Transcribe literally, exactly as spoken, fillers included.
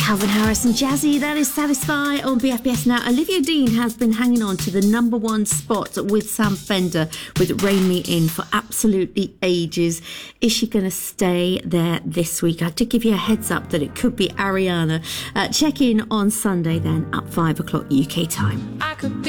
Calvin Harris and Jazzy, that is Satisfy on B F B S. Now, Olivia Dean has been hanging on to the number one spot with Sam Fender with Rein Me In for absolutely ages. Is she going to stay there this week? I did give you a heads up that it could be Ariana. Uh, check in on Sunday then at five o'clock U K time. I could be